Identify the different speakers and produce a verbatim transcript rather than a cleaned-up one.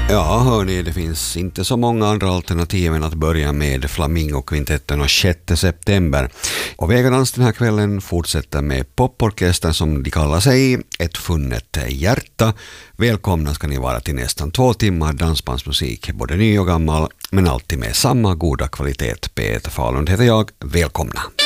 Speaker 1: Ja, hörni, det finns inte så många andra alternativ än att börja med Flamingo-kvintetten och sjätte september. Och Vegadans den här kvällen fortsätter med poporkestern som de kallar sig, Ett funnet hjärta. Välkomna ska ni vara till nästan två timmar dansbandsmusik, både ny och gammal, men alltid med samma goda kvalitet. Peter Falund heter jag, välkomna!